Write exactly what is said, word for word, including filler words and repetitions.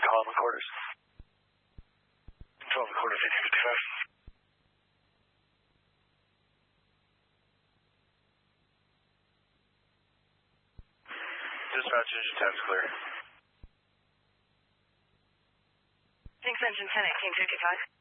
call in quarters. twelve and quarters, eighteen fifty-five. Dispatch, engine ten's clear. Thanks, engine ten, eighteen fifty-five.